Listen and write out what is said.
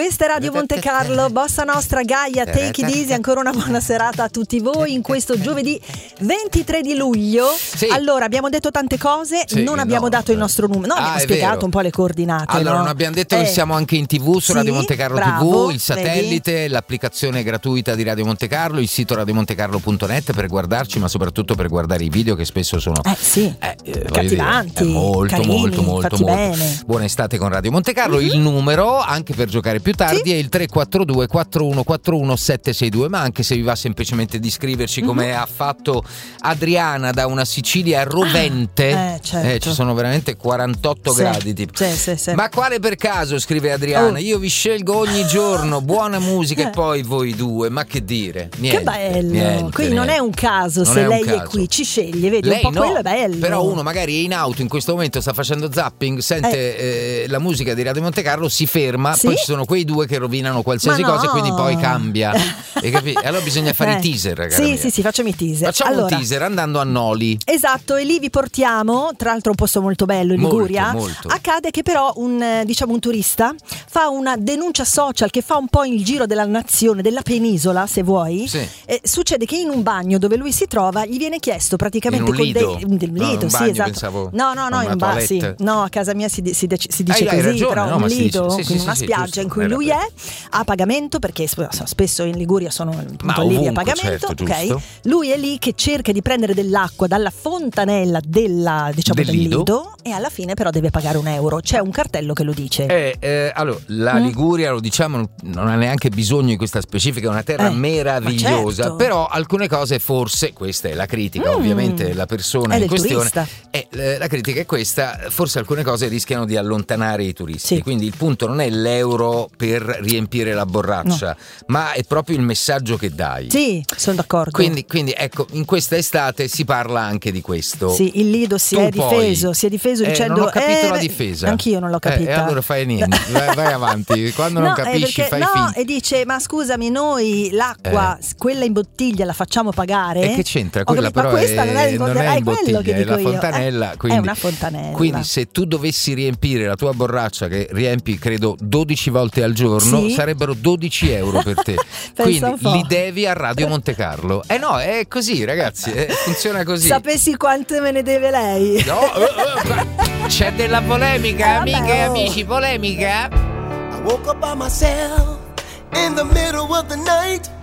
Questa è Radio Monte Carlo, Bossa Nostra, Gaia, Take It Easy. Ancora una buona serata a tutti voi in questo giovedì 23 di luglio. Sì. Allora, abbiamo detto tante cose, non abbiamo dato il nostro numero. No, abbiamo spiegato un po' le coordinate. Allora, no? non abbiamo detto che siamo anche in TV su Radio Monte Carlo bravo, TV, il satellite, vedi? L'applicazione gratuita di Radio Monte Carlo, il sito radiomontecarlo.net per guardarci, ma soprattutto per guardare i video che spesso sono cattivanti, molto, carini, molto bene. Buona estate con Radio Monte Carlo. Il numero, anche per giocare più tardi, è il 342 4141 762, ma anche se vi va semplicemente di scriverci come ha fatto Adriana da una Sicilia rovente, certo. Ci sono veramente 48 gradi tipo. Sì. Ma quale per caso, scrive Adriana, io vi scelgo ogni giorno, buona musica e poi voi due, ma che dire, niente, che bello, quindi non è un caso se lei è qui, ci sceglie, vedi, lei un po' quello è bello. Però uno magari è in auto in questo momento, sta facendo zapping, sente la musica di Radio Monte Carlo, si ferma, poi ci sono quei due che rovinano qualsiasi cosa e quindi poi cambia. E allora bisogna fare i teaser, ragazzi. Sì, facciamo i teaser. Facciamo un teaser andando a Noli. Esatto, e lì vi portiamo, tra l'altro un posto molto bello in Liguria. Molto. Accade che però un turista fa una denuncia social che fa un po' il giro della nazione, della penisola, se vuoi. Sì. Succede che in un bagno dove lui si trova gli viene chiesto praticamente in un lido. Del lido, sì, esatto. Pensavo no, in bar, sì. No, a casa mia si dice così, ragione, però un lido, quindi una spiaggia giusto, in cui lui è a pagamento, perché spesso in Liguria sono appunto lì a pagamento, certo, ok? Lui è lì che cerca di prendere dell'acqua dalla fontanella del lido e alla fine però deve pagare €1. C'è un cartello che lo dice. Allora, la Liguria, lo diciamo, non ha neanche bisogno di questa specifica, è una terra meravigliosa, certo. Però alcune cose forse, questa è la critica, ovviamente la persona in questione, la critica è questa, forse alcune cose rischiano di allontanare i turisti, quindi il punto non è l'euro per riempire la borraccia, ma è proprio il messaggio che dai. Sì, sono d'accordo. Quindi ecco, in questa estate si parla anche di questo. Sì, il lido si è difeso dicendo non ho capito la difesa. Anch'io non l'ho capita. E allora fai niente, vai avanti. Quando non capisci fai finta. E dice, ma scusami, noi l'acqua, quella in bottiglia la facciamo pagare? E che c'entra? Quella però questa non è in bottiglia, che è la fontanella. È una fontanella. Quindi se tu dovessi riempire la tua borraccia, che riempi credo 12 volte al giorno, sarebbero €12 per te. Quindi li devi a Radio Monte Carlo. No, è così, ragazzi, funziona così. Sapessi quante me ne deve lei? No, c'è della polemica, amiche e amici, polemica. I woke up by myself in the middle of the night.